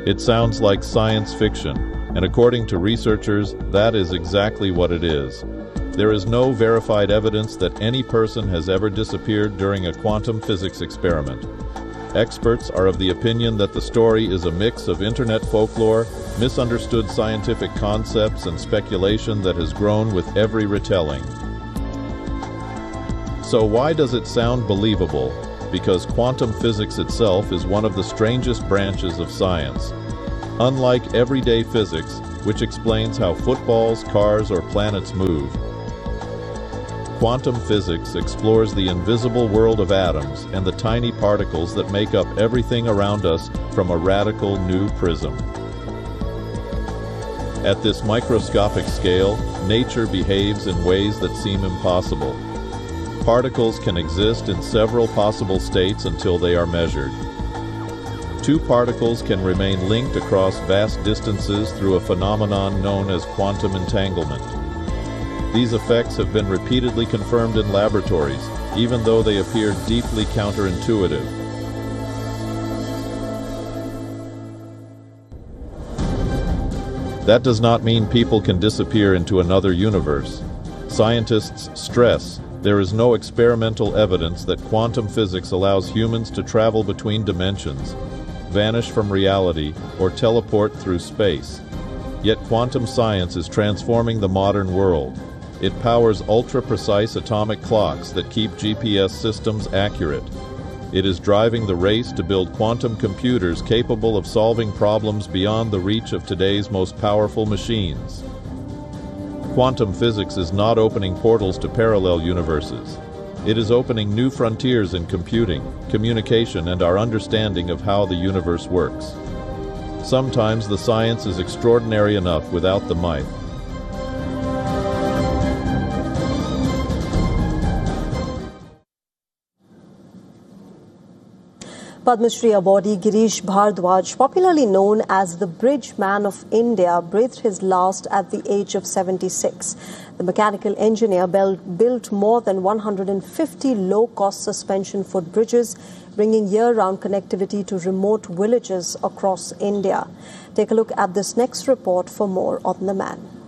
It sounds like science fiction, and according to researchers, that is exactly what it is. There is no verified evidence that any person has ever disappeared during a quantum physics experiment. Experts are of the opinion that the story is a mix of internet folklore, misunderstood scientific concepts, and speculation that has grown with every retelling. So why does it sound believable? Because quantum physics itself is one of the strangest branches of science. Unlike everyday physics, which explains how footballs, cars, or planets move, quantum physics explores the invisible world of atoms and the tiny particles that make up everything around us from a radical new prism. At this microscopic scale, nature behaves in ways that seem impossible. Particles can exist in several possible states until they are measured. Two particles can remain linked across vast distances through a phenomenon known as quantum entanglement. These effects have been repeatedly confirmed in laboratories, even though they appear deeply counterintuitive. That does not mean people can disappear into another universe. Scientists stress there is no experimental evidence that quantum physics allows humans to travel between dimensions, vanish from reality, or teleport through space. Yet quantum science is transforming the modern world. It powers ultra-precise atomic clocks that keep GPS systems accurate. It is driving the race to build quantum computers capable of solving problems beyond the reach of today's most powerful machines. Quantum physics is not opening portals to parallel universes. It is opening new frontiers in computing, communication, and our understanding of how the universe works. Sometimes the science is extraordinary enough without the myth. Padma Shri awardee Girish Bhardwaj, popularly known as the Bridge Man of India, breathed his last at the age of 76. The mechanical engineer built more than 150 low-cost suspension footbridges, bringing year-round connectivity to remote villages across India. Take a look at this next report for more on the man.